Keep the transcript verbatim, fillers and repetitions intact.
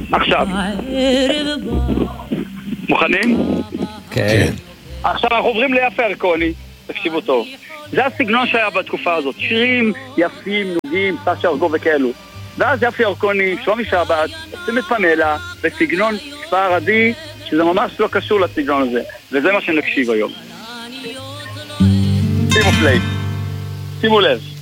עכשיו. מוכנים? כן. עכשיו אנחנו עוברים ליפה ירקוני, תקשיבו טוב. זה הסגנון שהיה בתקופה הזאת, שירים יפים, נוגים, סשה ארגוב וכאלו. ואז יפה ירקוני, שלומי שבת, עושים את פנלה בסגנון ספרדי, שזה ממש לא קשור לסגנון הזה. וזה מה שנקשיב היום. שימו פליי. שימו לב.